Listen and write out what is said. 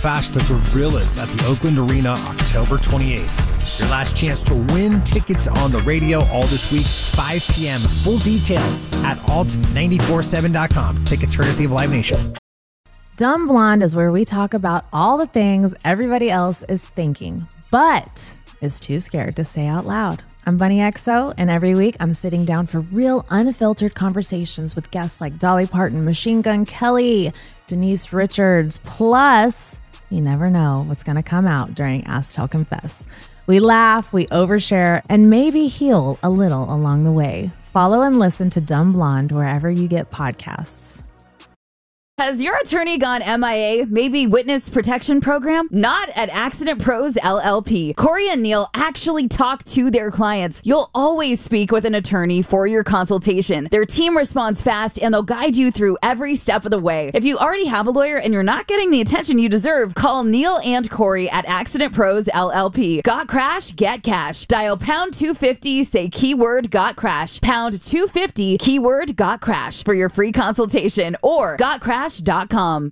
Fast the Gorillas at the Oakland Arena October 28th. Your last chance to win tickets on the radio all this week, 5 p.m. Full details at alt947.com. Tickets courtesy of Live Nation. Dumb Blonde is where we talk about all the things everybody else is thinking, but is too scared to say out loud. I'm Bunny XO, and every week I'm sitting down for real, unfiltered conversations with guests like Dolly Parton, Machine Gun Kelly, Denise Richards, plus you never know what's going to come out during Ask Tell Confess. We laugh, we overshare, and maybe heal a little along the way. Follow and listen to Dumb Blonde wherever you get podcasts. Has your attorney gone MIA? Maybe witness protection program? Not at Accident Pros LLP. Corey and Neil actually talk to their clients. You'll always speak with an attorney for your consultation. Their team responds fast and they'll guide you through every step of the way. If you already have a lawyer and you're not getting the attention you deserve, call Neil and Corey at Accident Pros LLP. Got crash? Get cash. Dial pound 250, say keyword got crash. Pound 250, keyword got crash for your free consultation or gotcrash.com.